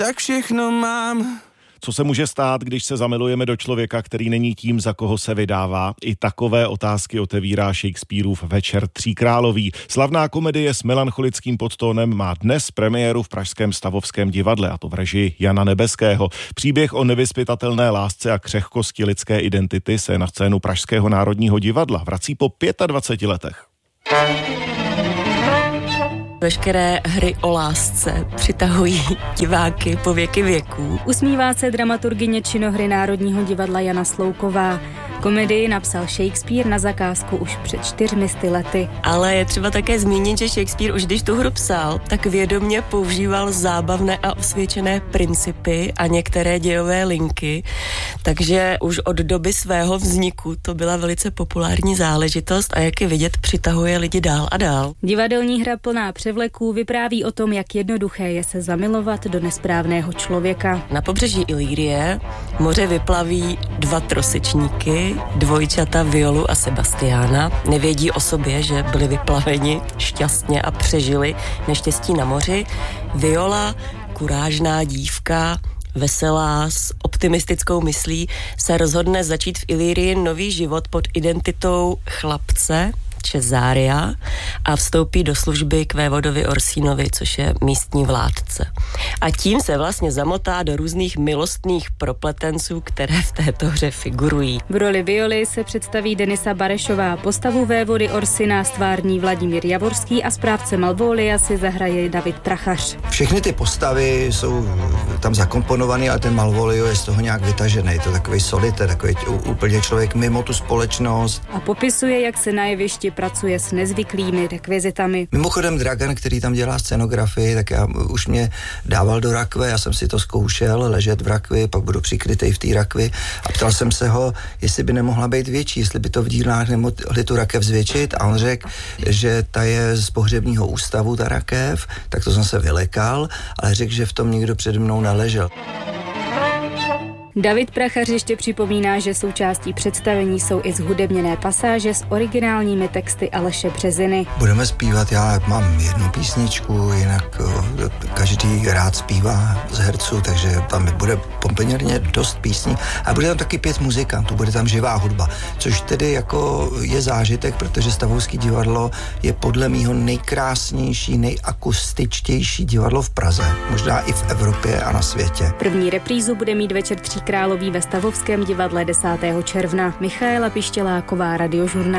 tak všechno mám. Co se může stát, když se zamilujeme do člověka, který není tím, za koho se vydává? I takové otázky otevírá Shakespeareův Večer tříkrálový. Slavná komedie s melancholickým podtónem má dnes premiéru v pražském Stavovském divadle, a to v režii Jana Nebeského. Příběh o nevyzpytatelné lásce a křehkosti lidské identity se na scénu Pražského národního divadla vrací po 25 letech. Veškeré hry o lásce přitahují diváky po věky věků. Usmívá se dramaturgyně činohry Národního divadla Jana Slouková. Komedii napsal Shakespeare na zakázku už před 400 lety. Ale je třeba také zmínit, že Shakespeare už když tu hru psal, tak vědomě používal zábavné a osvědčené principy a některé dějové linky, takže už od doby svého vzniku to byla velice populární záležitost a jak je vidět, přitahuje lidi dál a dál. Divadelní hra plná převleků vypráví o tom, jak jednoduché je se zamilovat do nesprávného člověka. Na pobřeží Ilýrie moře vyplaví 2 trosečníky, dvojčata Violu a Sebastiána. Nevědí o sobě, že byli vyplaveni šťastně a přežili neštěstí na moři. Viola, kurážná dívka, veselá, s optimistickou myslí, se rozhodne začít v Ilýrii nový život pod identitou chlapce, Cesária, a vstoupí do služby k vévodovi Orsínovi, což je místní vládce. A tím se vlastně zamotá do různých milostných propletenců, které v této hře figurují. V roli Violy se představí Denisa Barešová, postavu vévody Orsina stvární Vladimír Javorský a správce Malvolia si zahraje David Prachař. Všechny ty postavy jsou tam zakomponované, ale ten Malvolio je z toho nějak vytažený. Je to takový solité, takový úplně člověk mimo tu společnost. A popisuje, jak se na jevišti pracuje s nezvyklými rekvizitami. Mimochodem Dragan, který tam dělá scenografii, tak už mě dával do rakve, já jsem si to zkoušel, ležet v rakvi, pak budu přikrytej v té rakvi a ptal jsem se ho, jestli by nemohla být větší, jestli by to v dílnách nemohli tu rakev zvětšit, a on řekl, že ta je z pohřebního ústavu, ta rakev, tak to jsem se vylekal, ale řekl, že v tom nikdo přede mnou neležel. David Prachař ještě připomíná, že součástí představení jsou i zhudebněné pasáže s originálními texty Aleše Březiny. Budeme zpívat, já mám jednu písničku, jinak každý rád zpívá z herců, takže tam bude poměrně dost písní. A bude tam taky 5 muzikantů, bude tam živá hudba, což tedy jako je zážitek, protože Stavovský divadlo je podle mýho nejkrásnější, nejakoustičtější divadlo v Praze, možná i v Evropě a na světě. První reprízu bude mít Večer tříkrálový ve Stavovském divadle 10. června. Michaela Pištěláková, Radiožurnál.